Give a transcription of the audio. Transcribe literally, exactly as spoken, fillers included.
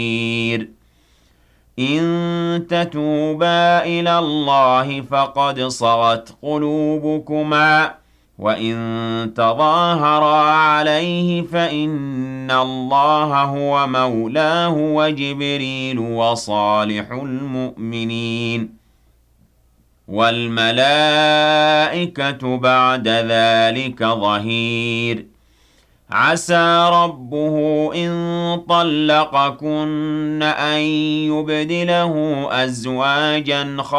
إن تتوبا إلى الله فقد صغت قلوبكما وإن تظاهرا عليه فإن الله هو مولاه وجبريل وصالح المؤمنين والملائكة بعد ذلك ظهير عسى ربه إن طلقكن أن يبدله أزواجا